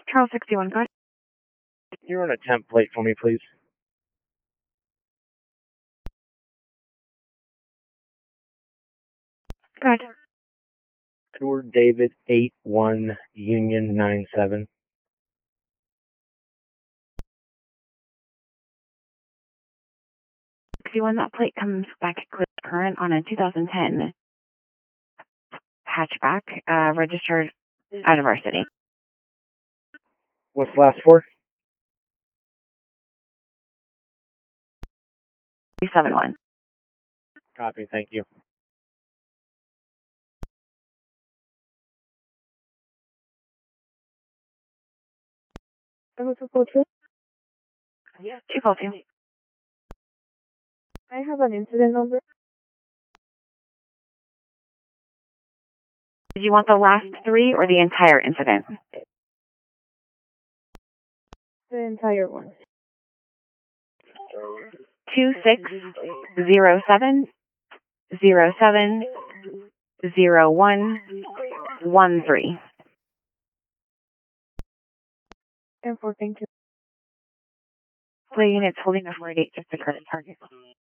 Charles 61, go ahead. Can you run a template for me, please? Go ahead. Edward David 81 Union 97. When that plate comes back current on a 2010 hatchback, registered out of our city. What's the last four? 371. Copy, thank you. What's the code for? 242. I have an incident number. Did you want the last three or the entire incident? The entire one. 2607 07 0113. And for thank you. Play units holding a 48 just the current target.